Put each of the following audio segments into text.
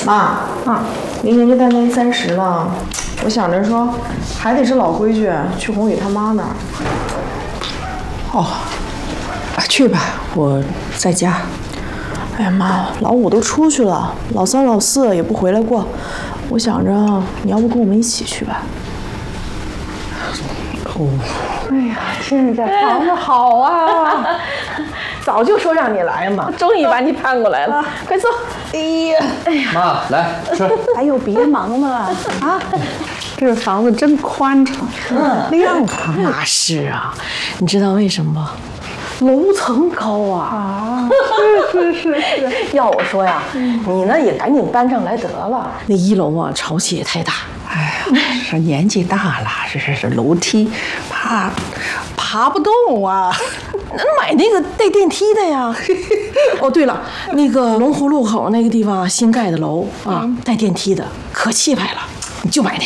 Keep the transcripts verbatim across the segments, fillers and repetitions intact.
妈啊，明年就大年三十了，我想着说，还得是老规矩，去宏宇他妈那儿。 哦，去吧，我在家。 哎呀妈，老五都出去了，老三老四也不回来过，我想着你要不跟我们一起去吧？ 哦， 哎呀，现在房子好啊！早就说让你来嘛，终于把你盼过来了，啊、快坐。 哎呀， 哎呀，妈，来吃。 哎呦，别忙了啊！这房子真宽敞，嗯，亮堂。 那是啊，你知道为什么吗？ 楼层高啊！啊，是是是是。要我说呀，你呢也赶紧搬上来得了。 那一楼啊，潮气也太大。哎呀，这年纪大了，这这这楼梯怕爬不动啊。买那个带电梯的呀。哦，对了，那个龙湖路口那个地方新盖的楼啊，带电梯的，可气派了，你就买那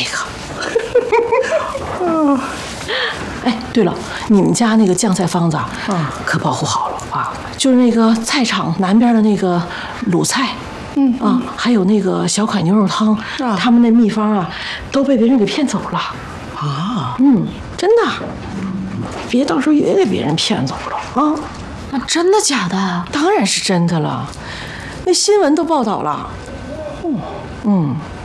个。嗯。哎，对了，你们家那个酱菜方子啊，可保护好了啊！就是那个菜场南边的那个卤菜，嗯啊，还有那个小款牛肉汤，啊、他们那秘方啊，都被别人给骗走了啊！嗯，真的，别到时候也给别人骗走了啊！ 那真的假的？ 当然是真的了，那新闻都报道了。嗯嗯。